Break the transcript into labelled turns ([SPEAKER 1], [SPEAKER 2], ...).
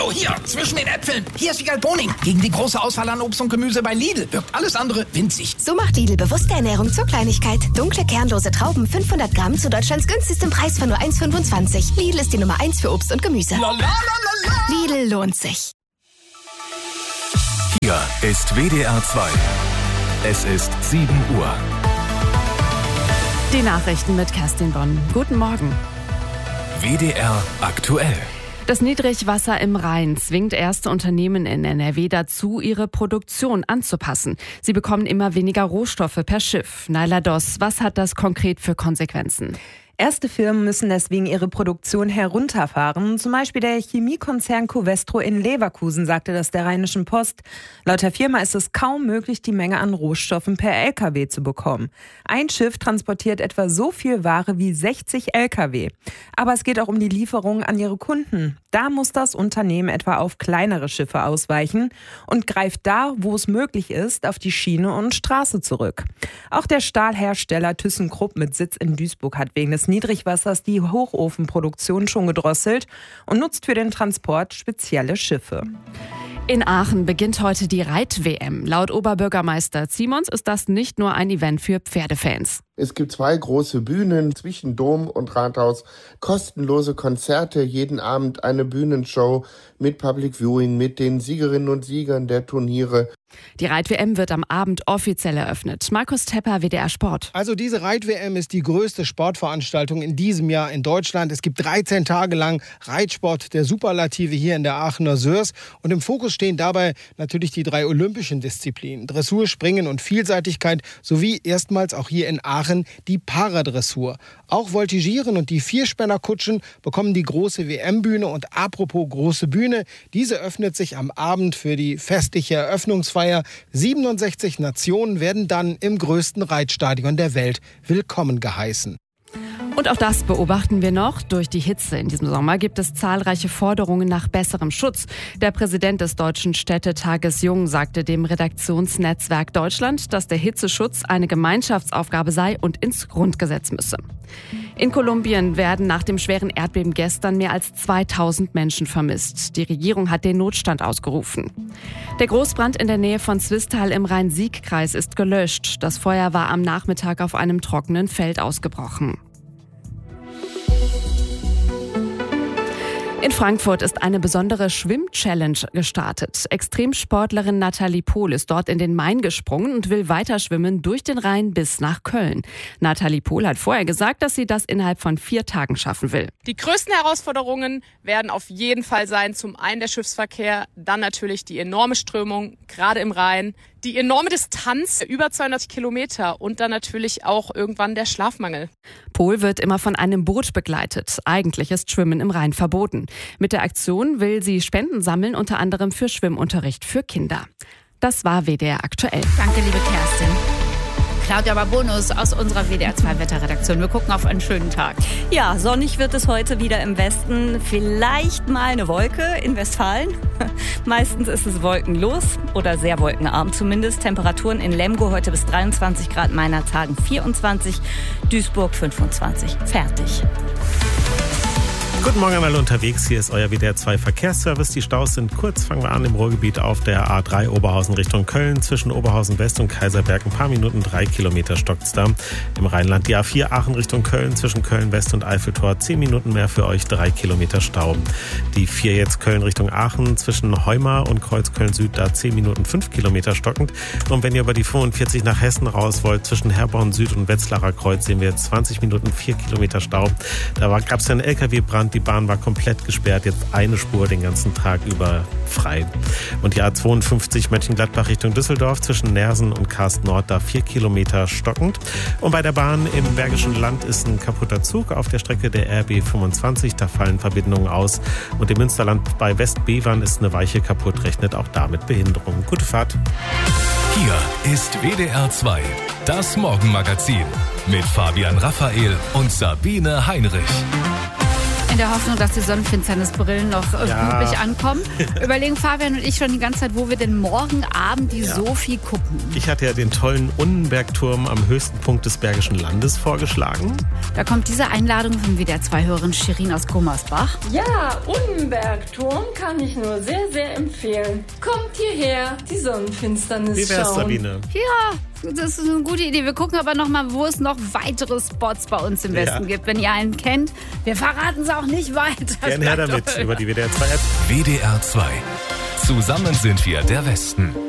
[SPEAKER 1] Oh, hier, zwischen den Äpfeln. Hier ist Wiegald Boning. Gegen die große Auswahl an Obst und Gemüse bei Lidl wirkt alles andere winzig.
[SPEAKER 2] So macht Lidl bewusste Ernährung zur Kleinigkeit. Dunkle, kernlose Trauben, 500 Gramm zu Deutschlands günstigstem Preis von nur 1,25. Lidl ist die Nummer 1 für Obst und Gemüse. Lidl lohnt sich.
[SPEAKER 3] Hier ist WDR 2. Es ist 7 Uhr.
[SPEAKER 4] Die Nachrichten mit Kerstin Bonn. Guten Morgen.
[SPEAKER 3] WDR aktuell.
[SPEAKER 4] Das Niedrigwasser im Rhein zwingt erste Unternehmen in NRW dazu, ihre Produktion anzupassen. Sie bekommen immer weniger Rohstoffe per Schiff. Naila Doss, was hat das konkret für Konsequenzen?
[SPEAKER 5] Erste Firmen müssen deswegen ihre Produktion herunterfahren. Zum Beispiel der Chemiekonzern Covestro in Leverkusen, sagte das der Rheinischen Post. Laut der Firma ist es kaum möglich, die Menge an Rohstoffen per LKW zu bekommen. Ein Schiff transportiert etwa so viel Ware wie 60 LKW. Aber es geht auch um die Lieferungen an ihre Kunden. Da muss das Unternehmen etwa auf kleinere Schiffe ausweichen und greift da, wo es möglich ist, auf die Schiene und Straße zurück. Auch der Stahlhersteller ThyssenKrupp mit Sitz in Duisburg hat wegen des Niedrigwassers die Hochofenproduktion schon gedrosselt und nutzt für den Transport spezielle Schiffe.
[SPEAKER 4] In Aachen beginnt heute die Reit-WM. Laut Oberbürgermeister Simons ist das nicht nur ein Event für Pferdefans.
[SPEAKER 6] Es gibt 2 große Bühnen zwischen Dom und Rathaus, kostenlose Konzerte, jeden Abend eine Bühnenshow mit Public Viewing, mit den Siegerinnen und Siegern der Turniere.
[SPEAKER 4] Die Reit-WM wird am Abend offiziell eröffnet. Markus Tepper, WDR Sport.
[SPEAKER 7] Also diese Reit-WM ist die größte Sportveranstaltung in diesem Jahr in Deutschland. Es gibt 13 Tage lang Reitsport der Superlative hier in der Aachener Sörs. Und im Fokus stehen dabei natürlich die 3 olympischen Disziplinen. Dressur, Springen und Vielseitigkeit sowie erstmals auch hier in Aachen die Paradressur. Auch Voltigieren und die Vierspännerkutschen bekommen die große WM-Bühne. Und apropos große Bühne, diese öffnet sich am Abend für die festliche Eröffnungsfeier. 67 Nationen werden dann im größten Reitstadion der Welt willkommen geheißen.
[SPEAKER 4] Und auch das beobachten wir noch. Durch die Hitze in diesem Sommer gibt es zahlreiche Forderungen nach besserem Schutz. Der Präsident des Deutschen Städtetages Jung sagte dem Redaktionsnetzwerk Deutschland, dass der Hitzeschutz eine Gemeinschaftsaufgabe sei und ins Grundgesetz müsse. In Kolumbien werden nach dem schweren Erdbeben gestern mehr als 2000 Menschen vermisst. Die Regierung hat den Notstand ausgerufen. Der Großbrand in der Nähe von Zwistal im Rhein-Sieg-Kreis ist gelöscht. Das Feuer war am Nachmittag auf einem trockenen Feld ausgebrochen. In Frankfurt ist eine besondere Schwimm-Challenge gestartet. Extremsportlerin Nathalie Pohl ist dort in den Main gesprungen und will weiter schwimmen durch den Rhein bis nach Köln. Nathalie Pohl hat vorher gesagt, dass sie das innerhalb von 4 Tagen schaffen will.
[SPEAKER 8] Die größten Herausforderungen werden auf jeden Fall sein, zum einen der Schiffsverkehr, dann natürlich die enorme Strömung, gerade im Rhein, die enorme Distanz, über 200 Kilometer und dann natürlich auch irgendwann der Schlafmangel.
[SPEAKER 4] Pohl wird immer von einem Boot begleitet. Eigentlich ist Schwimmen im Rhein verboten. Mit der Aktion will sie Spenden sammeln, unter anderem für Schwimmunterricht für Kinder. Das war WDR aktuell.
[SPEAKER 9] Danke, liebe Kerstin. Claudia Babonus aus unserer WDR 2 Wetterredaktion. Wir gucken auf einen schönen Tag.
[SPEAKER 10] Ja, sonnig wird es heute wieder im Westen. Vielleicht mal eine Wolke in Westfalen. Meistens ist es wolkenlos oder sehr wolkenarm zumindest. Temperaturen in Lemgo heute bis 23 Grad, Meinerzhagen 24, Duisburg 25. Fertig.
[SPEAKER 11] Guten Morgen an alle unterwegs, hier ist euer WDR 2 Verkehrsservice. Die Staus sind kurz, fangen wir an im Ruhrgebiet auf der A3 Oberhausen Richtung Köln. Zwischen Oberhausen West und Kaiserberg ein paar Minuten, 3 Kilometer stockt's da. Im Rheinland die A4 Aachen Richtung Köln, zwischen Köln West und Eiffeltor 10 Minuten mehr für euch, 3 Kilometer Stau. Die 4 jetzt Köln Richtung Aachen, zwischen Heumar und Kreuzköln Süd, da 10 Minuten, 5 Kilometer stockend. Und wenn ihr über die 45 nach Hessen raus wollt, zwischen Herborn Süd und Wetzlarer Kreuz sehen wir 20 Minuten, 4 Kilometer Stau. Da gab es einen LKW-Brand. Die Bahn war komplett gesperrt, jetzt eine Spur den ganzen Tag über frei. Und die A52 Mönchengladbach Richtung Düsseldorf zwischen Nersen und Karst Nord, da 4 Kilometer stockend. Und bei der Bahn im Bergischen Land ist ein kaputter Zug auf der Strecke der RB 25, da fallen Verbindungen aus. Und im Münsterland bei Westbevern ist eine Weiche kaputt, rechnet auch damit Behinderung. Gute Fahrt.
[SPEAKER 3] Hier ist WDR 2, das Morgenmagazin mit Fabian Raphael und Sabine Heinrich.
[SPEAKER 9] In der Hoffnung, dass die Sonnenfinsternisbrillen noch pünktlich ankommen, überlegen Fabian und ich schon die ganze Zeit, wo wir denn morgen Abend die Sophie gucken.
[SPEAKER 11] Ich hatte ja den tollen Unnenbergturm am höchsten Punkt des Bergischen Landes vorgeschlagen.
[SPEAKER 9] Da kommt diese Einladung von WDR-2-Hörerin Shirin aus Gummersbach.
[SPEAKER 12] Ja, Unnenbergturm kann ich nur sehr, sehr empfehlen. Kommt hierher, die Sonnenfinsternis
[SPEAKER 11] Wie wär's,
[SPEAKER 12] schauen.
[SPEAKER 11] Sabine?
[SPEAKER 9] Ja, das ist eine gute Idee. Wir gucken aber noch mal, wo es noch weitere Spots bei uns im Westen gibt. Wenn ihr einen kennt, wir verraten es auch nicht weiter.
[SPEAKER 11] Gerne her damit über die WDR 2 App.
[SPEAKER 3] WDR 2. Zusammen sind wir der Westen.